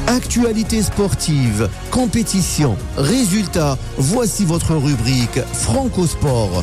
Actualité sportive, compétition, résultats, voici votre rubrique Franco-Sport.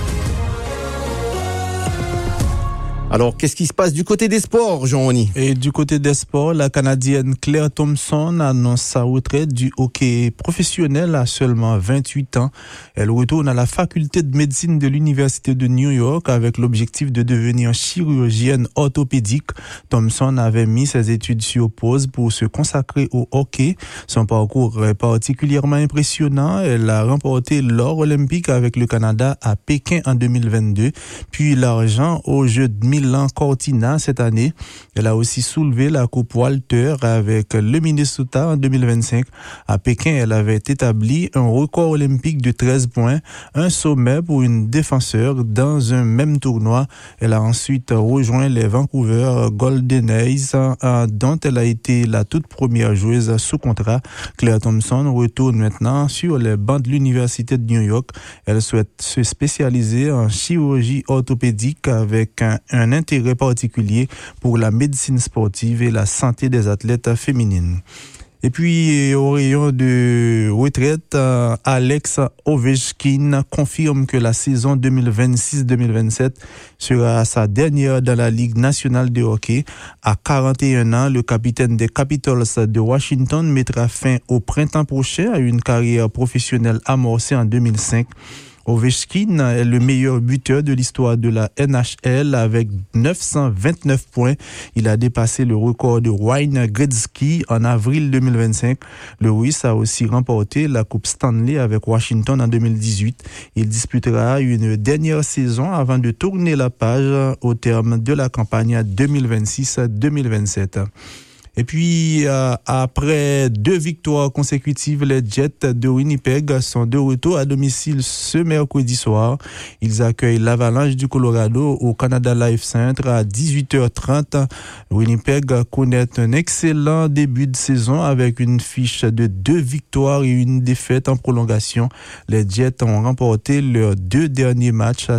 Alors, qu'est-ce qui se passe du côté des sports, Jean-Rony? Et du côté des sports, la Canadienne Claire Thompson annonce sa retraite du hockey professionnel à seulement 28 ans. Elle retourne à la faculté de médecine de l'Université de New York avec l'objectif de devenir chirurgienne orthopédique. Thompson avait mis ses études sur pause pour se consacrer au hockey. Son parcours est particulièrement impressionnant. Elle a remporté l'or olympique avec le Canada à Pékin en 2022, puis l'argent aux Jeux de Milan Cortina cette année. Elle a aussi soulevé la coupe Walter avec le Minnesota en 2025. À Pékin, elle avait établi un record olympique de 13 points, un sommet pour une défenseur dans un même tournoi. Elle a ensuite rejoint les Vancouver Golden Knights, dont elle a été la toute première joueuse sous contrat. Claire Thompson retourne maintenant sur les bancs de l'Université de New York. Elle souhaite se spécialiser en chirurgie orthopédique avec un intérêt particulier pour la médecine sportive et la santé des athlètes féminines. Et puis, au rayon de retraite, Alex Ovechkin confirme que la saison 2026-2027 sera sa dernière dans la Ligue nationale de hockey. À 41 ans, le capitaine des Capitals de Washington mettra fin au printemps prochain à une carrière professionnelle amorcée en 2005. Ovechkin est le meilleur buteur de l'histoire de la NHL avec 929 points. Il a dépassé le record de Wayne Gretzky en avril 2025. Le Russe a aussi remporté la Coupe Stanley avec Washington en 2018. Il disputera une dernière saison avant de tourner la page au terme de la campagne 2026-2027. Et puis, après 2 victoires consécutives, les Jets de Winnipeg sont de retour à domicile ce mercredi soir. Ils accueillent l'Avalanche du Colorado au Canada Life Center à 18h30. Winnipeg connaît un excellent début de saison avec une fiche de 2 victoires et une défaite en prolongation. Les Jets ont remporté leurs 2 derniers matchs,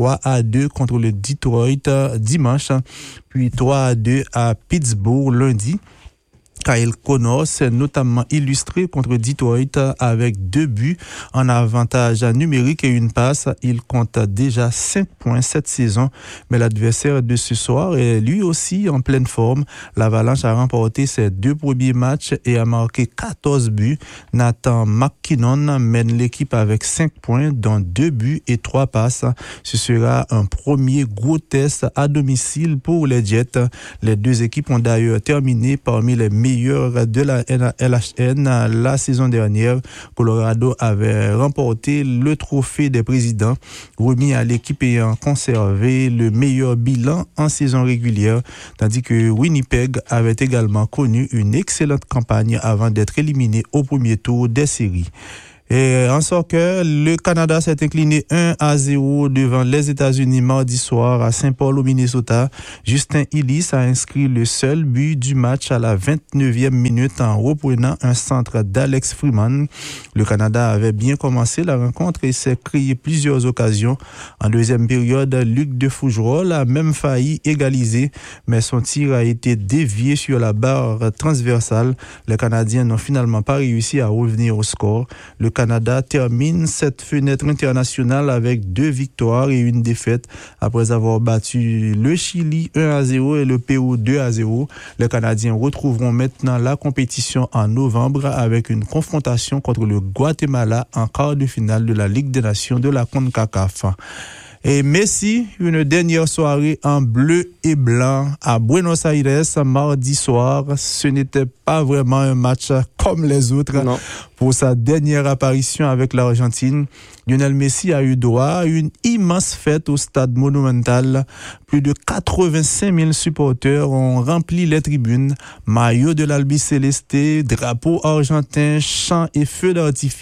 3-2 contre le Detroit dimanche, puis 3-2 à Pittsburgh lundi. Kyle Connor s'est notamment illustré contre Detroit avec 2 buts en avantage numérique et une passe. Il compte déjà 5 points cette saison, mais l'adversaire de ce soir est lui aussi en pleine forme. L'Avalanche a remporté ses 2 premiers matchs et a marqué 14 buts. Nathan McKinnon mène l'équipe avec 5 points, dont 2 buts et 3 passes. Ce sera un premier gros test à domicile pour les Jets. Les 2 équipes ont d'ailleurs terminé parmi les meilleurs de la LHN la saison dernière. Colorado avait remporté le trophée des présidents, remis à l'équipe ayant conservé le meilleur bilan en saison régulière, tandis que Winnipeg avait également connu une excellente campagne avant d'être éliminé au premier tour des séries. Et en soccer, le Canada s'est incliné 1-0 devant les États-Unis mardi soir à Saint-Paul au Minnesota. Justin Hillis a inscrit le seul but du match à la 29e minute en reprenant un centre d'Alex Freeman. Le Canada avait bien commencé la rencontre et s'est créé plusieurs occasions. En deuxième période, Luc de Fougerolles a même failli égaliser, mais son tir a été dévié sur la barre transversale. Les Canadiens n'ont finalement pas réussi à revenir au score. Le Canada termine cette fenêtre internationale avec 2 victoires et une défaite après avoir battu le Chili 1-0 et le Pérou 2-0. Les Canadiens retrouveront maintenant la compétition en novembre avec une confrontation contre le Guatemala en quart de finale de la Ligue des Nations de la CONCACAF. Et Messi, une dernière soirée en bleu et blanc à Buenos Aires mardi soir. Ce n'était pas vraiment un match comme les autres. Non. Pour sa dernière apparition avec l'Argentine, Lionel Messi a eu droit à une immense fête au stade Monumental. Plus de 85 000 supporters ont rempli les tribunes. Maillot de l'Albiceleste, drapeau argentin, chants et feux d'artifice,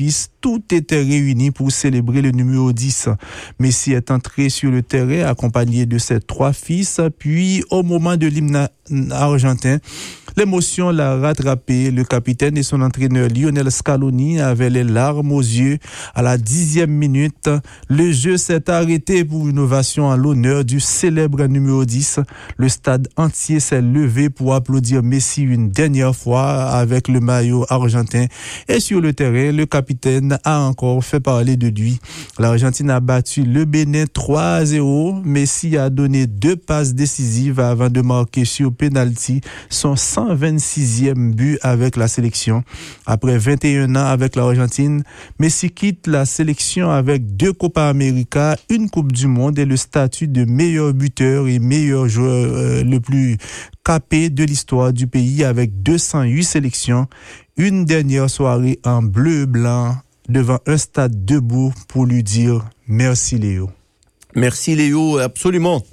tout était réuni pour célébrer le numéro 10. Messi est entré sur le terrain accompagné de ses 3 fils, puis au moment de l'hymne argentin, l'émotion l'a rattrapé. Le capitaine et son entraîneur Lionel Scaloni avaient les larmes aux yeux. À la 10e minute, le jeu s'est arrêté pour une ovation en l'honneur du célèbre numéro 10. Le stade entier s'est levé pour applaudir Messi une dernière fois avec le maillot argentin. Et sur le terrain, le capitaine a encore fait parler de lui. L'Argentine a battu le Bénin 3-0. Messi a donné 2 passes décisives avant de marquer sur penalty son 126e but avec la sélection. Après 21 ans avec l'Argentine, Messi quitte la sélection avec 2 Copa América, une Coupe du Monde et le statut de meilleur buteur et meilleur joueur le plus capé de l'histoire du pays avec 208 sélections. Une dernière soirée en bleu-blanc devant un stade debout pour lui dire merci Léo. Merci Léo, absolument.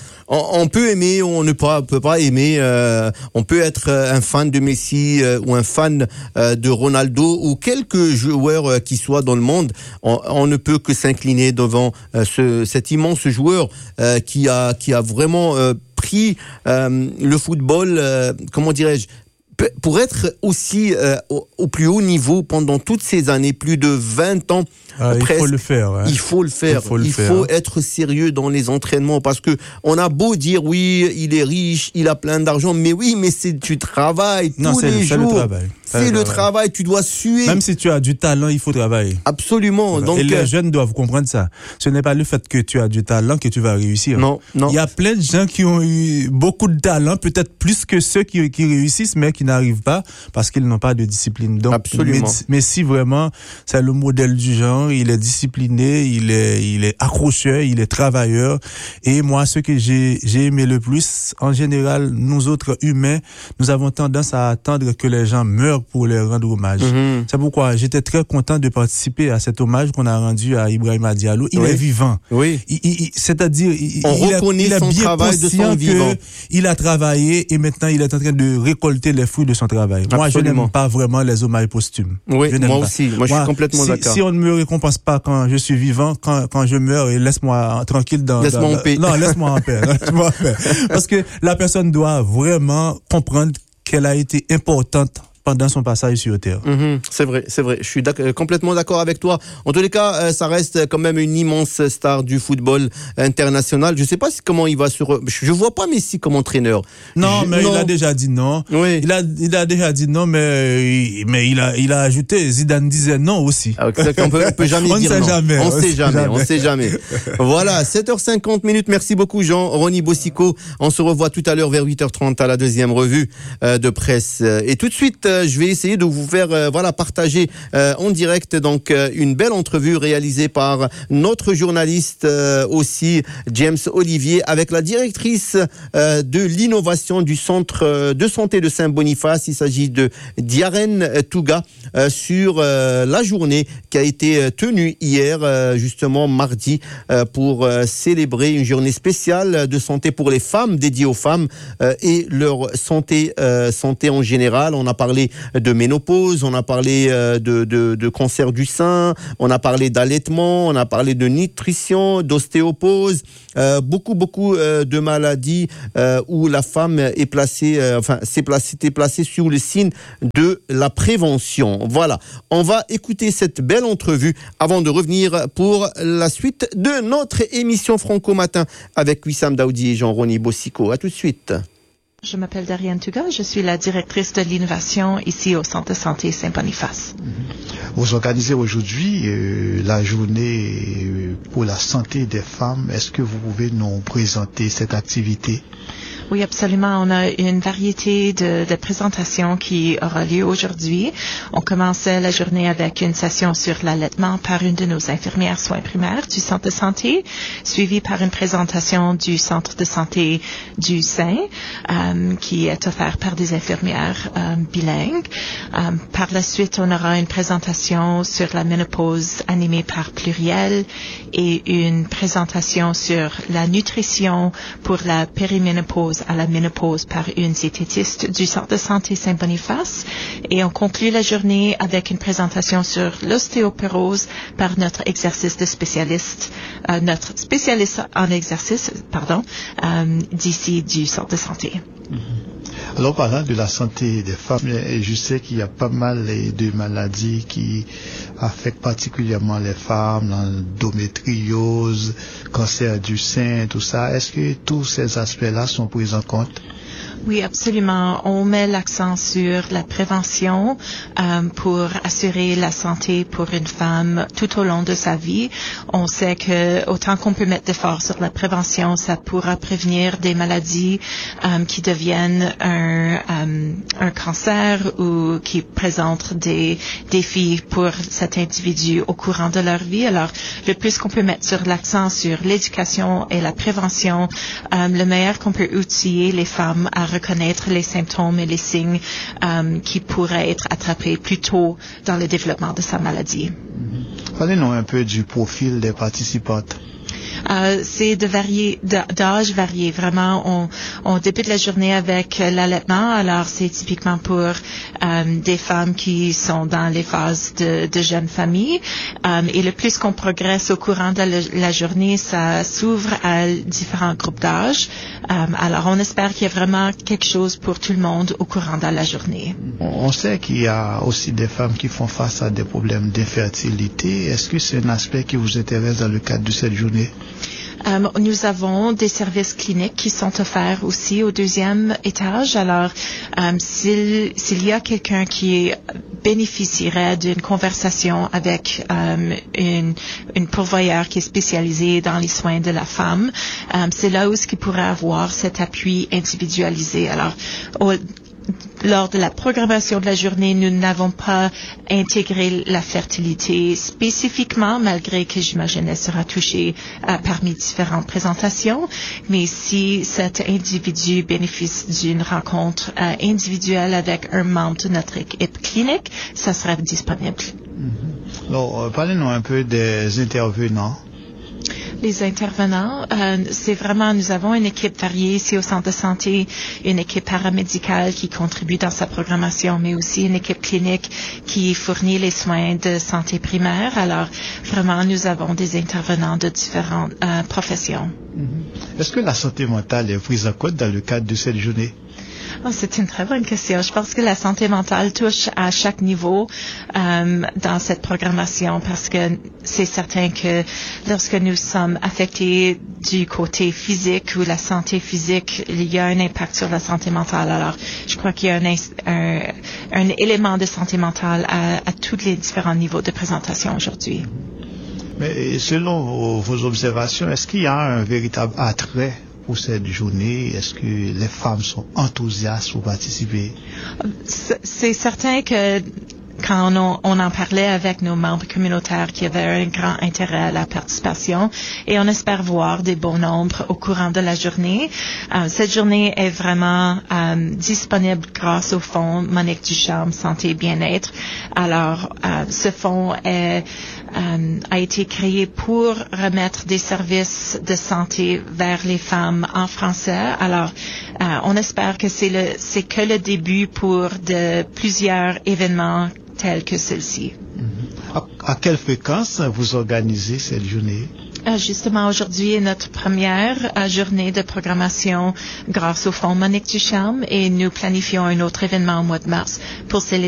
On peut aimer, on ne peut pas aimer. On peut être un fan de Messi ou un fan de Ronaldo ou quelques joueurs qui soient dans le monde. On ne peut que s'incliner devant cet immense joueur qui a vraiment pris le football, comment dirais-je, pour être aussi au plus haut niveau pendant toutes ces années, plus de 20 ans. Il faut le faire. Hein. Il faut le faire. Il faut être sérieux dans les entraînements parce que on a beau dire oui, il est riche, il a plein d'argent, mais tu travailles tous les jours. C'est le travail, tu dois suer. Même si tu as du talent, il faut travailler. Absolument. Donc, et les jeunes doivent comprendre ça. Ce n'est pas le fait que tu as du talent que tu vas réussir. Non. Il y a plein de gens qui ont eu beaucoup de talent, peut-être plus que ceux qui réussissent, mais qui n'arrivent pas parce qu'ils n'ont pas de discipline. Donc, absolument. Mais si vraiment, c'est le modèle du genre, il est discipliné, il est accrocheur, il est travailleur. Et moi, ce que j'ai aimé le plus, en général, nous autres humains, nous avons tendance à attendre que les gens meurent pour leur rendre hommage. Mm-hmm. C'est pourquoi j'étais très content de participer à cet hommage qu'on a rendu à Ibrahima Diallo. Il est vivant. Oui. C'est-à-dire, on reconnaît son travail de son vivant. Il a travaillé et maintenant il est en train de récolter les fruits de son travail. Absolument. Moi, je n'aime pas vraiment les hommages posthumes. Oui, moi aussi. Moi, je suis complètement d'accord. Si on ne me récompense pas quand je suis vivant, quand je meurs, et laisse-moi tranquille laisse-moi en paix. Non, laisse-moi en paix. Parce que la personne doit vraiment comprendre qu'elle a été importante pendant son passage sur Terre. C'est vrai. Je suis complètement d'accord avec toi. En tous les cas, ça reste quand même une immense star du football international. Je sais pas comment il va je vois pas Messi comme entraîneur. Non, il a déjà dit non. Oui. Il a déjà dit non, mais il a ajouté. Zidane disait non aussi. On peut jamais dire non. On sait jamais. Voilà, 7h50. Merci beaucoup, Jean-Ronny Bosico. On se revoit tout à l'heure vers 8h30 à la deuxième revue de presse. Et tout de suite, je vais essayer de vous faire partager en direct donc une belle entrevue réalisée par notre journaliste aussi James Olivier avec la directrice de l'innovation du centre de santé de Saint-Boniface. Il s'agit de Diaren Touga sur la journée qui a été tenue hier justement mardi pour célébrer une journée spéciale de santé pour les femmes, dédiée aux femmes et leur santé en général. On a parlé de ménopause, on a parlé de cancer du sein, on a parlé d'allaitement, on a parlé de nutrition, d'ostéopose, beaucoup de maladies où la femme est était placée sous le signe de la prévention. Voilà, on va écouter cette belle entrevue avant de revenir pour la suite de notre émission Franco Matin avec Wissam Daoudi et Jean-Ronny Bosico. À tout de suite. Je m'appelle Diaren Touga, je suis la directrice de l'innovation ici au Centre de santé Saint-Boniface. Vous organisez aujourd'hui la journée pour la santé des femmes. Est-ce que vous pouvez nous présenter cette activité? Oui, absolument. On a une variété de présentations qui aura lieu aujourd'hui. On commence la journée avec une session sur l'allaitement par une de nos infirmières soins primaires du centre de santé, suivie par une présentation du centre de santé du sein, qui est offert par des infirmières bilingues. Par la suite, on aura une présentation sur la ménopause animée par Pluriel et une présentation sur la nutrition pour la périménopause l'ostéoporose à la ménopause par une diététiste du Centre de santé Saint-Boniface. Et on conclut la journée avec une présentation sur l'ostéoporose par notre spécialiste en exercice, d'ici du Centre de santé. Alors, parlant de la santé des femmes, je sais qu'il y a pas mal de maladies qui affectent particulièrement les femmes, l'endométriose, cancer du sein, tout ça. Est-ce que tous ces aspects-là sont pris en compte? Oui, absolument. On met l'accent sur la prévention pour assurer la santé pour une femme tout au long de sa vie. On sait que autant qu'on peut mettre d'efforts sur la prévention, ça pourra prévenir des maladies qui deviennent un cancer ou qui présentent des défis pour cet individu au courant de leur vie. Alors, le plus qu'on peut mettre sur l'accent sur l'éducation et la prévention, le meilleur qu'on peut outiller les femmes à reconnaître les symptômes et les signes qui pourraient être attrapés plus tôt dans le développement de sa maladie. Parlez-nous un peu du profil des participantes. C'est d'âge varié. Vraiment, on débute la journée avec l'allaitement. Alors, c'est typiquement pour des femmes qui sont dans les phases de jeunes familles. Et le plus qu'on progresse au courant de la journée, ça s'ouvre à différents groupes d'âge. Alors, on espère qu'il y a vraiment quelque chose pour tout le monde au courant de la journée. On sait qu'il y a aussi des femmes qui font face à des problèmes d'infertilité. Est-ce que c'est un aspect qui vous intéresse dans le cadre de cette journée? Nous avons des services cliniques qui sont offerts aussi au deuxième étage. Alors, s'il y a quelqu'un qui bénéficierait d'une conversation avec une pourvoyeur qui est spécialisée dans les soins de la femme, c'est là où il pourrait avoir cet appui individualisé. Alors, lors de la programmation de la journée, nous n'avons pas intégré la fertilité spécifiquement, malgré que j'imagine elle sera touchée parmi différentes présentations. Mais si cet individu bénéficie d'une rencontre individuelle avec un membre de notre équipe clinique, ça sera disponible. Alors, parlez-nous un peu des intervenants. Les intervenants, c'est vraiment, nous avons une équipe variée ici au Centre de santé, une équipe paramédicale qui contribue dans sa programmation, mais aussi une équipe clinique qui fournit les soins de santé primaire. Alors, vraiment, nous avons des intervenants de différentes professions. Est-ce que la santé mentale est prise en compte dans le cadre de cette journée? Oh, c'est une très bonne question. Je pense que la santé mentale touche à chaque niveau dans cette programmation parce que c'est certain que lorsque nous sommes affectés du côté physique ou la santé physique, il y a un impact sur la santé mentale. Alors, je crois qu'il y a un élément de santé mentale à tous les différents niveaux de présentation aujourd'hui. Mais selon vos observations, est-ce qu'il y a un véritable attrait pour cette journée? Est-ce que les femmes sont enthousiastes pour participer? C'est certain que quand on en parlait avec nos membres communautaires qu'il y avait un grand intérêt à la participation et on espère voir des bons nombres au courant de la journée. Cette journée est vraiment disponible grâce au fonds Monique Ducharme Santé et Bien-être. Alors, ce fonds a été créé pour remettre des services de santé vers les femmes en français. Alors, on espère que c'est que le début pour de plusieurs événements tels que celle-ci. À quelle fréquence vous organisez cette journée? Justement, aujourd'hui est notre première journée de programmation grâce au fonds Monique Ducharme et nous planifions un autre événement au mois de mars pour célébrer